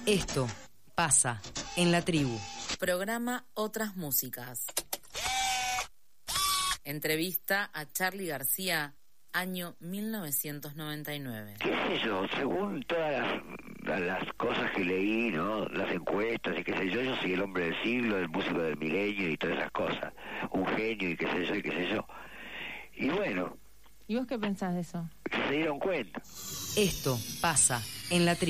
Esto pasa en la tribu. Programa Otras Músicas. Entrevista a Charly García, año 1999. ¿Qué sé yo? Según todas las cosas que leí, ¿no? Las encuestas y qué sé yo soy el hombre del siglo, el músico del milenio y todas esas cosas. Un genio y qué sé yo y qué sé yo. Y bueno. ¿Y vos qué pensás de eso? Se dieron cuenta. Esto pasa en la tribu.